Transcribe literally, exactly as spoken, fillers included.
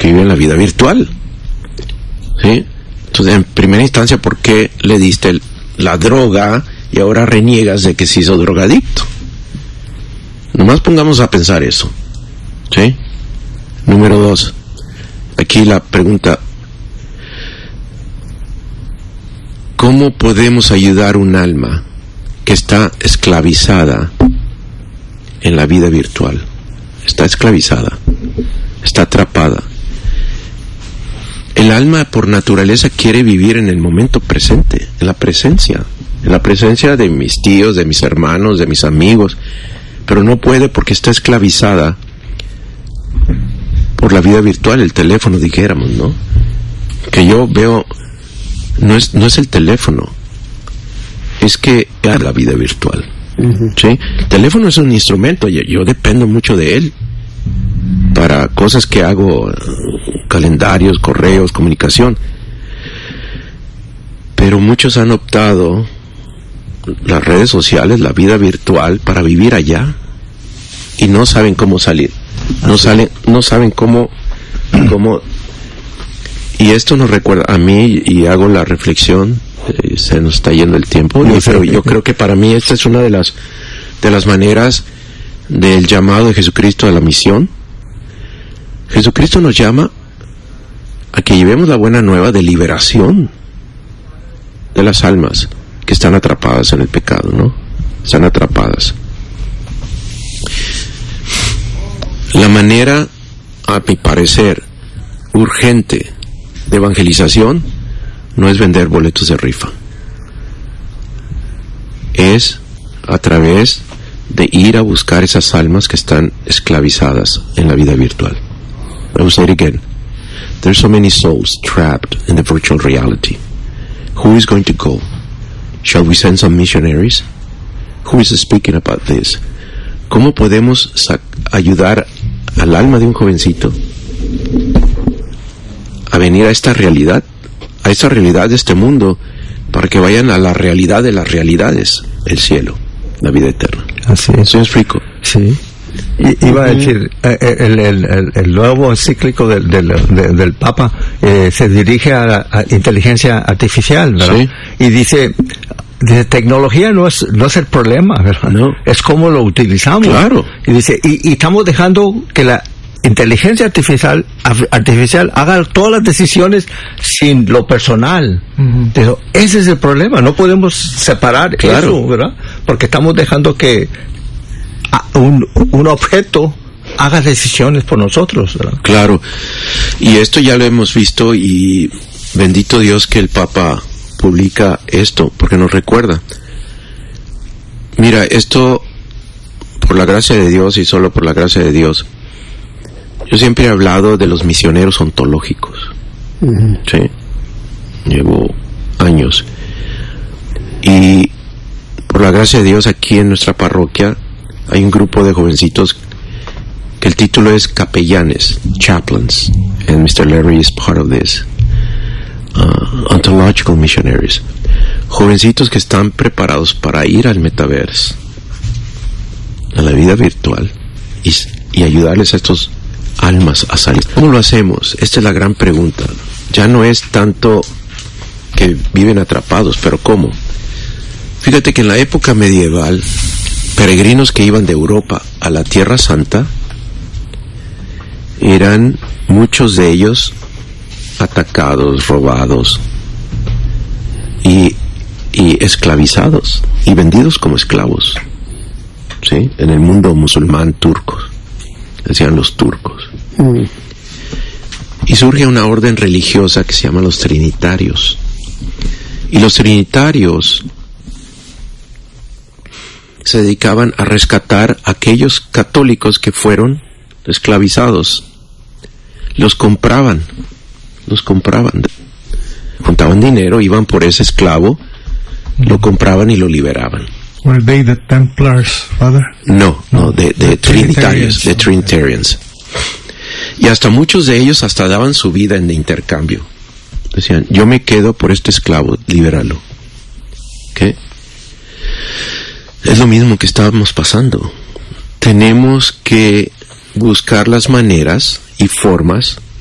Porque vive en la vida virtual. ¿Sí? Entonces, en primera instancia, ¿por qué le diste el, la droga y ahora reniegas de que se hizo drogadicto? Nomás pongamos a pensar eso. ¿Sí? Número dos. Aquí la pregunta: ¿cómo podemos ayudar un alma que está esclavizada en la vida virtual? Está esclavizada, está atrapada. El alma por naturaleza quiere vivir en el momento presente, en la presencia, en la presencia de mis tíos, de mis hermanos, de mis amigos, pero no puede porque está esclavizada por la vida virtual, el teléfono, dijéramos, ¿no? Que yo veo, no es, no es el teléfono, es que es la vida virtual. Uh-huh. ¿Sí? El teléfono es un instrumento, yo, yo dependo mucho de él para cosas que hago, calendarios, correos, comunicación, pero muchos han optado las redes sociales, la vida virtual, para vivir allá y no saben cómo salir, no salen, no saben cómo, cómo, y esto nos recuerda a mí, y hago la reflexión. Eh, se nos está yendo el tiempo, yo, pero yo creo que para mí esta es una de las de las maneras del llamado de Jesucristo a la misión. Jesucristo nos llama a que llevemos la buena nueva de liberación de las almas que están atrapadas en el pecado, ¿no? Están atrapadas. La manera, a mi parecer, urgente de evangelización no es vender boletos de rifa, es a través de ir a buscar esas almas que están esclavizadas en la vida virtual. I will say it again. There's so many souls trapped in the virtual reality. Who is going to go? Shall we send some missionaries? Who is speaking about this? ¿Cómo podemos ayudar al alma de un jovencito a venir a esta realidad, a esta realidad de este mundo, para que vayan a la realidad de las realidades, el cielo, la vida eterna? Así es. ¿Sí me explico? Sí. I, iba a decir, el, el, el, el nuevo encíclico del, del, del, del Papa eh, se dirige a, la, a inteligencia artificial, ¿verdad? Sí. Y dice, dice, tecnología no es no es el problema, ¿verdad? No. Es cómo lo utilizamos. Claro. Y dice, y, y estamos dejando que la inteligencia artificial artificial haga todas las decisiones sin lo personal. Uh-huh. Pero ese es el problema, no podemos separar claro. eso, ¿verdad? Porque estamos dejando que un, un objeto haga decisiones por nosotros, ¿verdad? Claro, y esto ya lo hemos visto, y bendito Dios que el Papa publica esto, porque nos recuerda. Mira, esto, por la gracia de Dios y solo por la gracia de Dios, yo siempre he hablado de los misioneros ontológicos. Uh-huh. Sí, llevo años, y por la gracia de Dios aquí en nuestra parroquia hay un grupo de jovencitos que el título es Capellanes, Chaplains, and mister Larry is part of this. Uh, ontological missionaries. Jovencitos que están preparados para ir al metaverso, a la vida virtual, y, y ayudarles a estos almas a salir. ¿Cómo lo hacemos? Esta es la gran pregunta. Ya no es tanto que viven atrapados, pero ¿cómo? Fíjate que en la época medieval, peregrinos que iban de Europa a la Tierra Santa, eran muchos de ellos atacados, robados y, y esclavizados y vendidos como esclavos, ¿sí? En el mundo musulmán, turcos, decían los turcos. Mm. Y surge una orden religiosa que se llama los trinitarios, y los trinitarios se dedicaban a rescatar a aquellos católicos que fueron esclavizados. Los compraban, los compraban, juntaban dinero, iban por ese esclavo, lo compraban y lo liberaban. Were they the Templars, Father? No, no, de, de Trinitarios, de Trinitarians. Y hasta muchos de ellos hasta daban su vida en intercambio. Decían, yo me quedo por este esclavo, libéralo. ¿Qué? Es lo mismo que estábamos pasando. Tenemos que buscar las maneras y formas